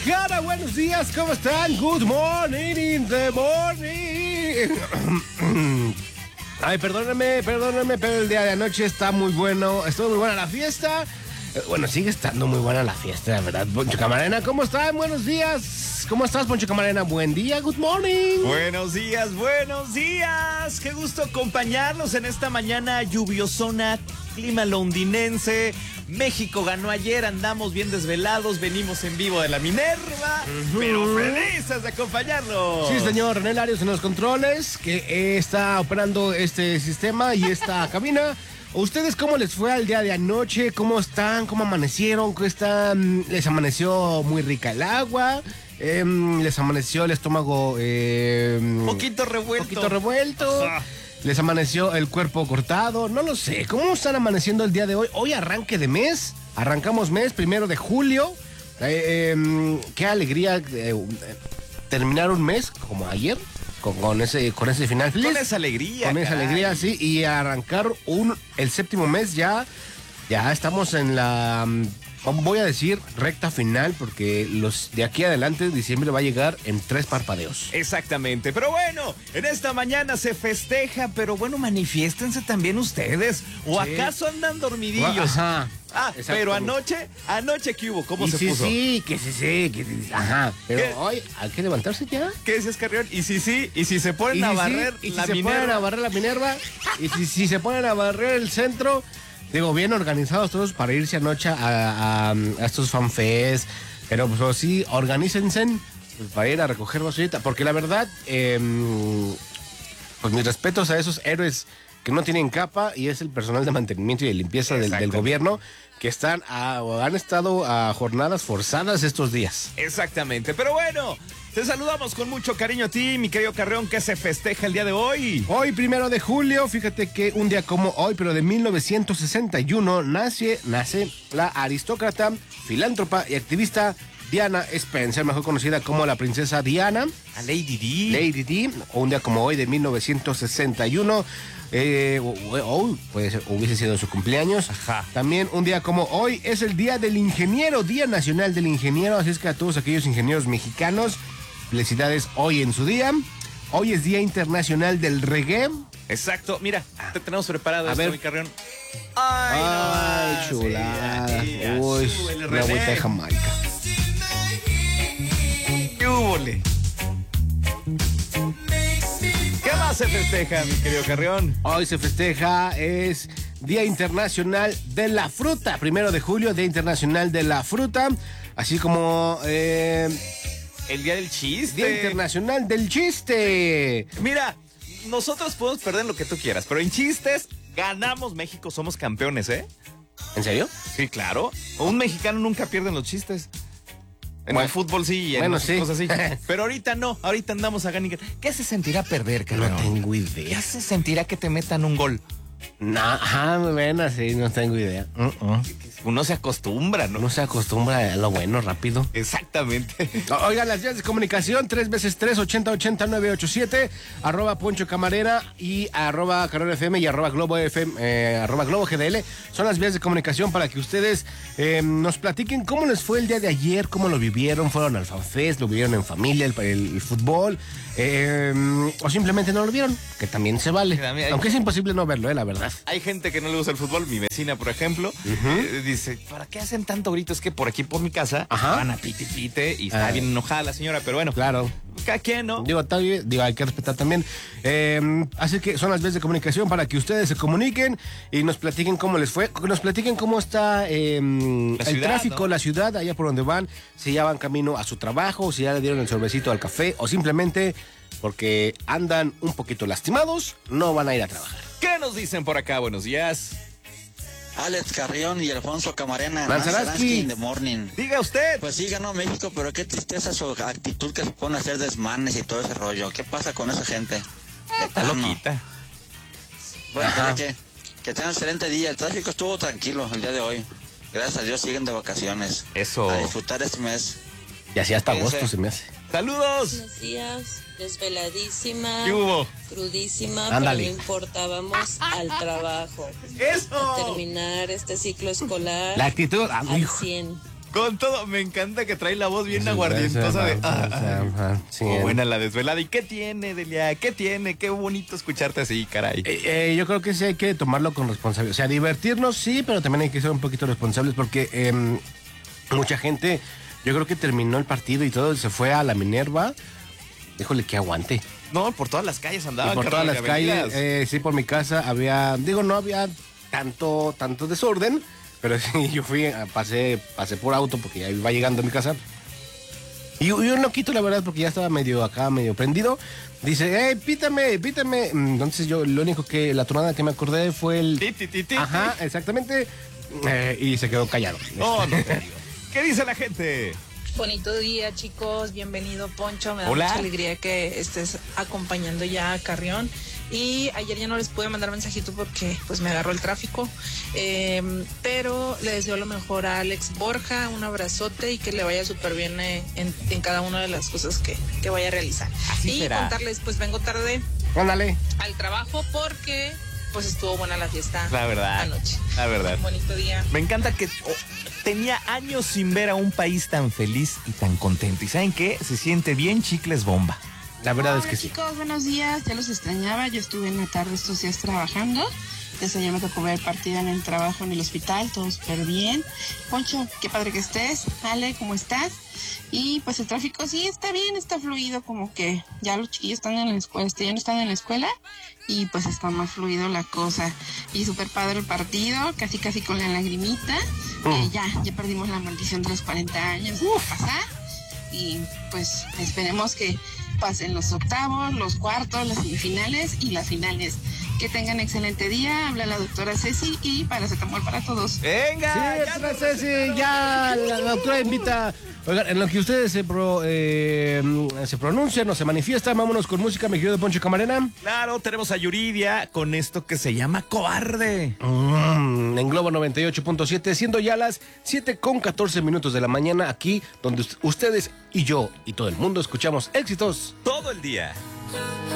Guadalajara, buenos días, ¿cómo están? Good morning in the morning. Ay, perdóname, pero el día de anoche está muy bueno, estuvo muy buena la fiesta. Bueno, sigue estando muy buena la fiesta, la verdad. Poncho Camarena, ¿cómo están? Buenos días. ¿Cómo estás, Poncho Camarena? Buen día, good morning. Buenos días, buenos días. Qué gusto acompañarlos en esta mañana lluviosona, clima londinense. México ganó ayer, andamos bien desvelados, venimos en vivo de la Minerva, pero felices de acompañarlos. Sí, señor, René Larios en los controles, que está operando este sistema y esta cabina. ¿Ustedes cómo les fue al día de anoche? ¿Cómo están? ¿Cómo amanecieron? ¿Cómo están? ¿Les amaneció muy rica el agua? ¿Les amaneció el estómago Poquito revuelto? Ajá. ¿Les amaneció el cuerpo cortado? No lo sé. ¿Cómo están amaneciendo el día de hoy? Hoy arranque de mes. Arrancamos mes, 1 de julio. Qué alegría terminar un mes como ayer. Con ese final feliz. Con esa alegría. Con esa alegría, sí. Y arrancar el séptimo mes ya estamos en la, voy a decir, recta final, porque los de aquí adelante, diciembre va a llegar en 3 parpadeos. Exactamente. Pero bueno, en esta mañana se festeja, pero bueno, manifiéstense también ustedes. ¿O sí. acaso andan dormidillos? Ajá. Pero anoche, ¿qué hubo? ¿Cómo se puso? Ajá. Pero ¿qué? hoy hay que levantarse ya. ¿Qué dices, Carrión? ¿Y si se ponen a barrer la Minerva? Y si se ponen a barrer el centro, digo, bien organizados todos para irse anoche a estos fanfests. Pero pues sí, organícense pues, para ir a recoger basurita. Porque la verdad, pues mis respetos a esos héroes que no tienen capa, y es el personal de mantenimiento y de limpieza del gobierno, que han estado a jornadas forzadas estos días. Exactamente, pero bueno, te saludamos con mucho cariño a ti, mi querido Carreón, que se festeja el día de hoy. Hoy, 1 de julio, fíjate que un día como hoy, pero de 1961, nace la aristócrata, filántropa y activista Diana Spencer, mejor conocida como la princesa Diana. A Lady Di. Lady Di, o un día como hoy de 1961. Puede ser, hubiese sido su cumpleaños. Ajá. También un día como hoy es el Día del Ingeniero, Día Nacional del Ingeniero. Así es que a todos aquellos ingenieros mexicanos, felicidades hoy en su día. Hoy es Día Internacional del Reggae. Exacto, mira, te tenemos preparado esto, mi Carreón. Ay, chulada. Uy, una agüita de Jamaica. ¿Qué húbole? ¿Qué más se festeja, mi querido Carrión? Hoy se festeja, es Día Internacional de la Fruta. 1 de julio, Día Internacional de la Fruta. Así como el Día del Chiste. Día Internacional del Chiste. Mira, nosotros podemos perder lo que tú quieras, pero en chistes ganamos. México, somos campeones, ¿eh? ¿En serio? Sí, claro. Un mexicano nunca pierde en los chistes. En el fútbol sí, en cosas así. Pero ahorita no, ahorita andamos a ganar. ¿Qué se sentirá perder, Carlos? No tengo idea. ¿Qué se sentirá que te metan un gol? Sí, no tengo idea. Uno se acostumbra, ¿no? Uno se acostumbra a lo bueno, rápido. Exactamente. Oigan, las vías de comunicación, 3x3, 8080-987, @Poncho Camarena y @Carrera FM y @Globo FM, @Globo GDL. Son las vías de comunicación para que ustedes nos platiquen cómo les fue el día de ayer, cómo lo vivieron, fueron al FanFest, lo vivieron en familia, el fútbol, o simplemente no lo vieron, que también se vale. Aunque es imposible no verlo, la verdad. Hay gente que no le gusta el fútbol, mi vecina, por ejemplo, dice, ¿para qué hacen tanto grito? Es que por aquí, por mi casa, van a pite y está bien enojada la señora, pero bueno. Claro. Cada quien, ¿no? Digo, hay que respetar también. Así que son las vías de comunicación para que ustedes se comuniquen y nos platiquen cómo les fue, nos platiquen cómo está el tráfico, ¿no? La ciudad, allá por donde van, si ya van camino a su trabajo, si ya le dieron el sorbecito al café, o simplemente porque andan un poquito lastimados, no van a ir a trabajar. ¿Qué nos dicen por acá? Buenos días. Alex Carrión y Alfonso Camarena. Manzaraski in the morning. Diga usted. Pues sí, ganó México, pero qué tristeza su actitud que se pone a hacer desmanes y todo ese rollo. ¿Qué pasa con esa gente? Está loquita. Bueno, que tengan un excelente día. El tráfico estuvo tranquilo el día de hoy. Gracias a Dios siguen de vacaciones. Eso. A disfrutar este mes. Y así hasta agosto se me hace. ¡Saludos! Buenos días, desveladísima, ¿Qué hubo? crudísima, Ándale. pero no importa, vamos al trabajo. ¡Eso! A terminar este ciclo escolar La actitud, al 100. Con todo, me encanta que trae la voz bien aguardientosa de... Sí, buena la desvelada. ¿Y qué tiene, Delia? ¿Qué tiene? Qué bonito escucharte así, caray. Yo creo que sí hay que tomarlo con responsabilidad. O sea, divertirnos sí, pero también hay que ser un poquito responsables porque mucha gente, yo creo que terminó el partido y todo, se fue a la Minerva. Híjole, que aguante. No, por todas las calles andaban. Y por todas las calles, sí, por mi casa no había tanto desorden, pero sí, yo pasé por auto porque ya iba llegando a mi casa. Y un loquito, la verdad, porque ya estaba medio prendido, dice, pítame. Entonces la tonada que me acordé fue el... Ajá, exactamente, y se quedó callado. No te digo. ¿Qué dice la gente? Bonito día, chicos. Bienvenido, Poncho. Me da Hola. mucha alegría que estés acompañando ya a Carrión. Y ayer ya no les pude mandar mensajito porque pues me agarró el tráfico. Pero le deseo lo mejor a Alex Borja, un abrazote y que le vaya súper bien en cada una de las cosas que vaya a realizar. Así y será. Contarles, pues vengo tarde Ándale. al trabajo porque pues estuvo buena la fiesta La verdad. anoche. La verdad. Bonito día. Me encanta que tenía años sin ver a un país tan feliz y tan contento. ¿Y saben qué? Se siente bien chicles bomba. La verdad es Hola, que sí. chicos, buenos días. Ya los extrañaba. Yo estuve en la tarde estos días trabajando. Desde ayer me tocó ver el partido en el trabajo en el hospital. Todo súper bien. Poncho, qué padre que estés. Ale, ¿cómo estás? Y pues el tráfico sí está bien, está fluido. Como que ya los chiquillos están en la escuela, ya no están en la escuela. Y pues está más fluido la cosa. Y súper padre el partido, casi con la lagrimita. Ya perdimos la maldición de los 40 años de pasar. Y pues esperemos que pasen los octavos, los cuartos, las semifinales y las finales. Que tengan excelente día. Habla la doctora Ceci y paracetamol para todos. ¡Venga! Sí, ya Ceci, ya la doctora invita. Oigan, en lo que ustedes se pronuncian o se manifiestan, vámonos con música, mi querido Poncho Camarena. Claro, tenemos a Yuridia con esto que se llama Cobarde. En Globo 98.7, siendo ya las 7:14 de la mañana, aquí donde ustedes y yo y todo el mundo escuchamos éxitos. Todo el día.